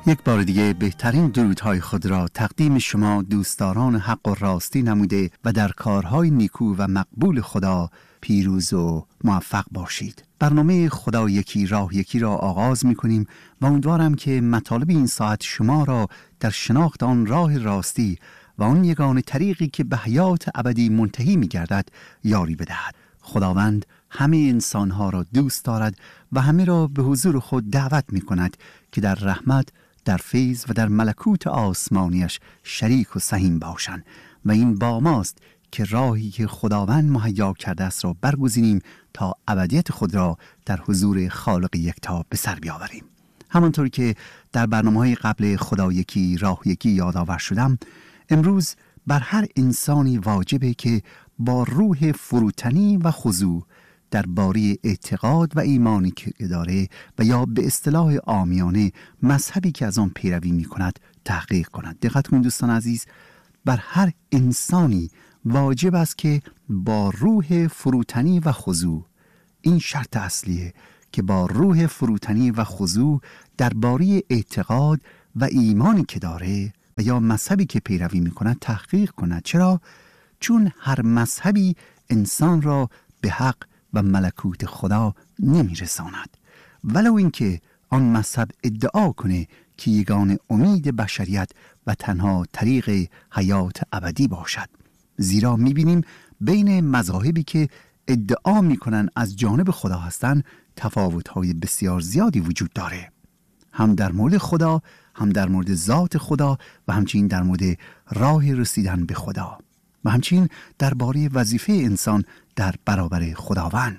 یک بار دیگه بهترین درودهای خود را تقدیم شما دوستداران حق و راستی نموده و در کارهای نیکو و مقبول خدا پیروز و موفق باشید. برنامه خدا یکی راه یکی را آغاز می کنیم و امیدوارم که مطالب این ساعت شما را در شناخت آن راه راستی و آن یگانه طریقی که به حیات ابدی منتهی می گردد یاری بدهد. خداوند همه انسانها را دوست دارد و همه را به حضور خود دعوت می کند که در رحمت، در فیض و در ملکوت آسمانیش شریک و سهیم باشند و این با ماست که راهی که خداوند مهیا کرده است را برگزینیم تا ابدیت خود را در حضور خالق یکتا به سر بیاوریم. همانطور که در برنامه‌های قبل خدا یکی راه یکی یادآور شدم، امروز بر هر انسانی واجبه که با روح فروتنی و خضوع درباره اعتقاد و ایمانی که داره و یا به اصطلاح عامیانه مذهبی که از آن پیروی می کند تحقیق کند. دقت کنید دوستان عزیز، بر هر انسانی واجب است که با روح فروتنی و خضوع، این شرط اصلیه که با روح فروتنی و خضوع درباره اعتقاد و ایمانی که داره و یا مذهبی که پیروی می کند تحقیق کند. چرا؟ چون هر مذهبی انسان را به حق و ملکوت خدا نمی رساند، ولو اینکه آن مذهب ادعا کنه که یگانه امید بشریت و تنها طریق حیات ابدی باشد. زیرا می بینیم بین مذاهبی که ادعا می کنن از جانب خدا هستند تفاوت‌های بسیار زیادی وجود داره، هم در مورد خدا، هم در مورد ذات خدا و همچنین در مورد راه رسیدن به خدا و همچنین درباره وظیفه انسان در برابر خداوند.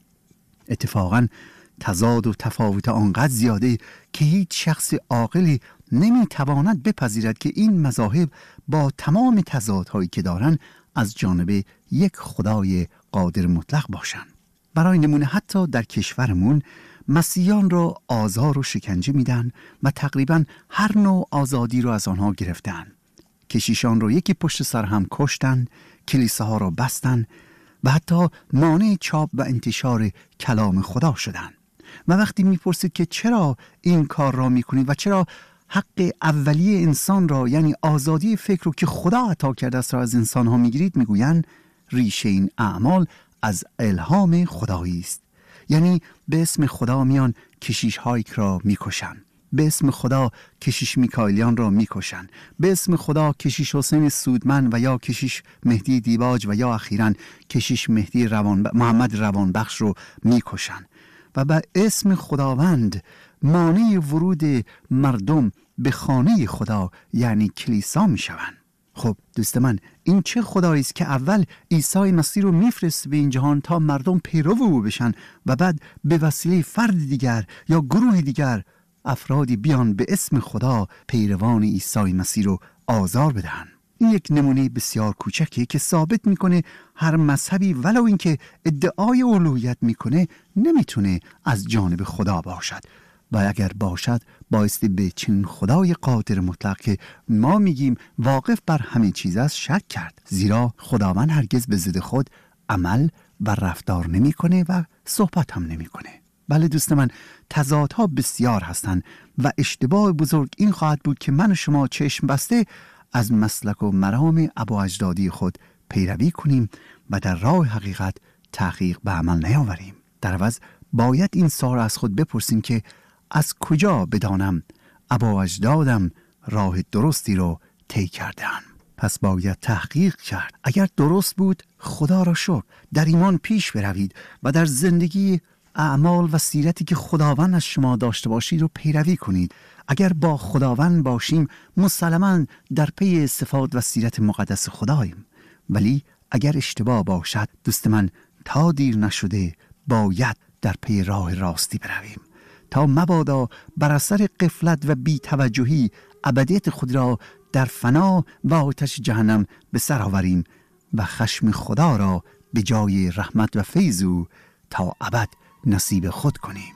اتفاقاً تضاد و تفاوت آنقدر زیاده که هیچ شخص عاقلی نمیتواند بپذیرد که این مذاهب با تمام تضادهایی که دارند از جانب یک خدای قادر مطلق باشند. برای نمونه حتی در کشورمون مسیحیان را آزار و شکنجه میدن و تقریباً هر نوع آزادی را از آنها گرفتن. کشیشان را یکی پشت سر هم کشتن، کلیساها را بستن و حتی مانع چاپ و انتشار کلام خدا شدن. و وقتی میپرسید که چرا این کار را میکنید و چرا حق اولیه انسان را یعنی آزادی فکر رو که خدا عطا کرده است را از انسان ها میگیرید، میگویند ریشه این اعمال از الهام خدایی است. یعنی به اسم خدا میان کشیش هایک را میکشن، به اسم خدا کشیش میکائیلیان را میکشن، به اسم خدا کشیش حسین سودمن و یا کشیش مهدی دیباج و یا اخیراً کشیش مهدی محمد روانبخش رو میکشن و به اسم خداوند مانع ورود مردم به خانه خدا یعنی کلیسا میشوند. خب دوست من، این چه خدایی است که اول عیسی مسیح رو میفرسته به این جهان تا مردم پیرو او بشن و بعد به وسیله فرد دیگر یا گروه دیگر افرادی بیان به اسم خدا پیروان عیسی مسیح رو آزار بدهن. این یک نمونه بسیار کوچکی که ثابت میکنه هر مذهبی ولو اینکه ادعای الوهیت میکنه نمیتونه از جانب خدا باشد و اگر باشد بایستی به چنین خدای قادر مطلق که ما میگیم واقف بر همه چیز است شک کرد، زیرا خداوند هرگز به ضد خود عمل و رفتار نمیکنه و صحبت هم نمیکنه. بله دوست من، تضادها بسیار هستند و اشتباه بزرگ این خواهد بود که من و شما چشم بسته از مسلک و مرام ابواجدادی خود پیروی کنیم و در راه حقیقت تحقیق به عمل نیاوریم. در عوض باید این سوال از خود بپرسیم که از کجا بدانم ابواجدادم راه درستی رو طی کرده‌اند؟ پس باید تحقیق کرد. اگر درست بود خدا را شکر، در ایمان پیش بروید و در زندگی اعمال و سیرتی که خداوند از شما داشته باشید رو پیروی کنید. اگر با خداوند باشیم مسلماً در پی صفات و سیرت مقدس خداییم، ولی اگر اشتباه باشد دوست من تا دیر نشده باید در پی راه راستی برویم تا مبادا بر اثر غفلت و بی‌توجهی ابدیت خود را در فنا و آتش جهنم به سر آوریم و خشم خدا را به جای رحمت و فیض او تا ابد نصیب خود کنیم.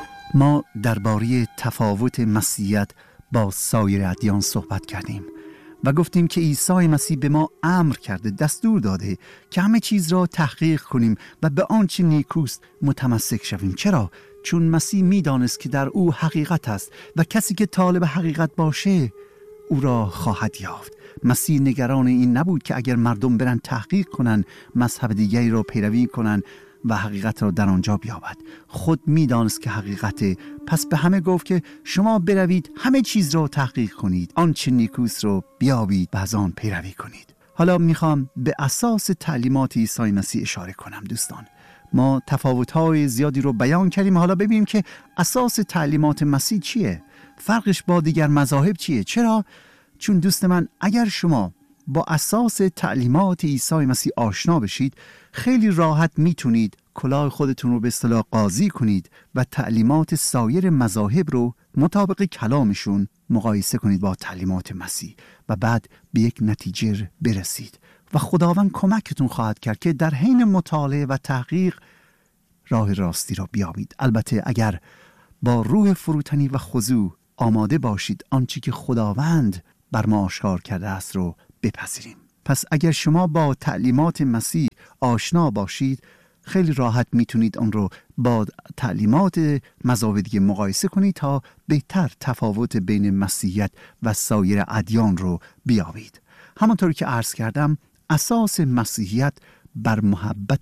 ما درباره تفاوت مسیحیت با سایر ادیان صحبت کردیم و گفتیم که عیسی مسیح به ما امر کرده، دستور داده که همه چیز را تحقیق کنیم و به آنچه نیکوست متمسک شویم. چرا؟ چون مسیح می‌دانست که در او حقیقت است و کسی که طالب حقیقت باشه او را خواهد یافت. مسیح نگران این نبود که اگر مردم برن تحقیق کنن، مذهب دیگری را پیروی کنن و حقیقت را در آنجا بیابد. خود می‌دانست که حقیقته، پس به همه گفت که شما بروید همه چیز را تحقیق کنید، آنچه نیکوست را بیابید و از آن پیروی کنید. حالا میخوام به اساس تعلیمات عیسی مسیح اشاره کنم. دوستان، ما تفاوت‌های زیادی رو بیان کردیم، حالا ببینیم که اساس تعلیمات مسیح چیه؟ فرقش با دیگر مذاهب چیه؟ چرا؟ چون دوست من، اگر شما با اساس تعلیمات عیسی مسیح آشنا بشید، خیلی راحت میتونید کلاه خودتون رو به اصطلاح قاضی کنید و تعلیمات سایر مذاهب رو مطابق کلامشون مقایسه کنید با تعلیمات مسیح و بعد به یک نتیجه برسید و خداوند کمکتون خواهد کرد که در حین مطالعه و تحقیق راه راستی را بیابید. البته اگر با روح فروتنی و خضوع آماده باشید آنچه که خداوند بر ما آشکار کرده است رو بپذیریم. پس اگر شما با تعلیمات مسیح آشنا باشید، خیلی راحت میتونید آن رو با تعلیمات مذاهب دیگه مقایسه کنید تا بهتر تفاوت بین مسیحیت و سایر ادیان رو بیابید. همانطور که عرض کردم، اساس مسیحیت بر محبت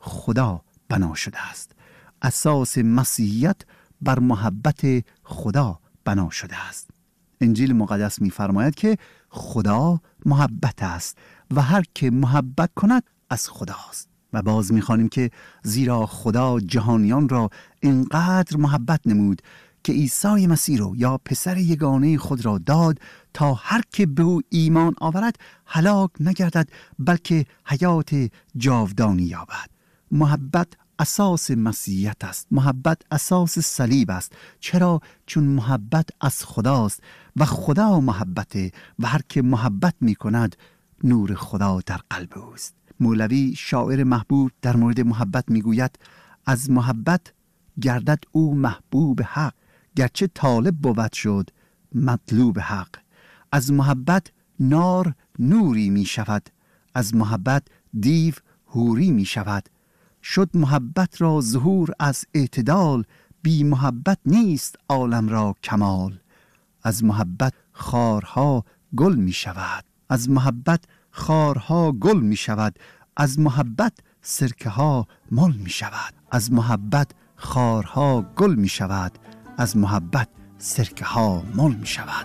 خدا بنا شده است. اساس مسیحیت بر محبت خدا بنا شده است. انجیل مقدس می‌فرماید که خدا محبت است و هر که محبت کند از خداست. و باز می‌خوانیم که زیرا خدا جهانیان را اینقدر محبت نمود که عیسی مسیح رو یا پسر یگانه خود را داد تا هر که به او ایمان آورد هلاک نگردد بلکه حیات جاودانی یابد. محبت اساس مسیحیت است. محبت اساس صلیب است. چرا؟ چون محبت از خداست و خدا محبته و هر که محبت می کند نور خدا در قلب اوست. مولوی شاعر محبوب در مورد محبت می گوید از محبت گردد او محبوب حق، گرچه طالب بود شد مطلوب حق. از محبت نار نوری می شود، از محبت دیو حوری می شود. شد محبت را ظهور از اعتدال، بی محبت نیست عالم را کمال. از محبت خارها گل می شود، از محبت خارها گل می شود. از محبت سرکه ها مل می شود، از محبت خارها گل می شود. از محبت سرکه ها مل می شود.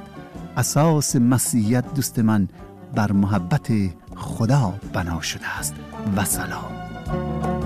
اساس مسیحیت دوست من بر محبت خدا بنا شده است. و سلام.